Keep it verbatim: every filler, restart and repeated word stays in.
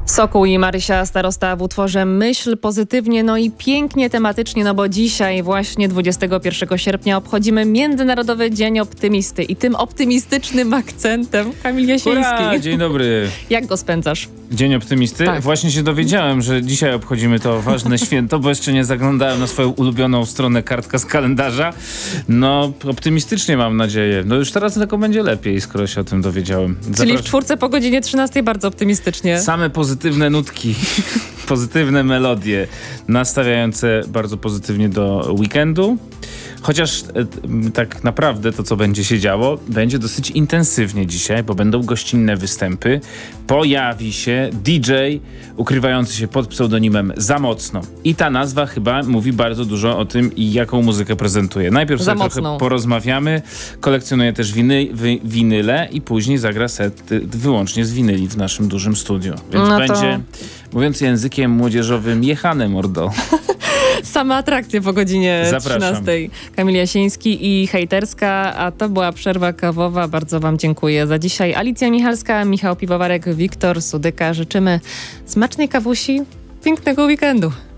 Sokół i Marysia Starosta w utworze Myśl pozytywnie, no i pięknie tematycznie, no bo dzisiaj właśnie dwudziestego pierwszego sierpnia obchodzimy Międzynarodowy Dzień Optymisty i tym optymistycznym akcentem Kamil Jasiński. Ura, dzień dobry. Jak go spędzasz? Dzień Optymisty? Tak. Właśnie się dowiedziałem, że dzisiaj obchodzimy to ważne święto, bo jeszcze nie zaglądałem na swoją ulubioną stronę kartka z kalendarza. No, optymistycznie mam nadzieję. No już teraz tylko będzie lepiej, skoro się o tym dowiedziałem. Czyli Zapraszam. w czwórce po godzinie trzynastej bardzo optymistycznie. Same pozytywne nutki, pozytywne melodie, nastawiające bardzo pozytywnie do weekendu. Chociaż e, tak naprawdę to, co będzie się działo, będzie dosyć intensywnie dzisiaj, bo będą gościnne występy. Pojawi się D J ukrywający się pod pseudonimem Za Mocno. I ta nazwa chyba mówi bardzo dużo o tym, i jaką muzykę prezentuje. Najpierw sobie trochę porozmawiamy, kolekcjonuje też winy, wy, winyle i później zagra set wyłącznie z winyli w naszym dużym studiu. Więc no będzie, to... mówiąc językiem młodzieżowym, jechane mordo. Same atrakcje po godzinie Zapraszam. trzynastej. Kamil Jasiński i Hejterska, a to była przerwa kawowa. Bardzo wam dziękuję za dzisiaj. Alicja Michalska, Michał Piwowarek, Wiktor Sudyka. Życzymy smacznej kawusi, pięknego weekendu.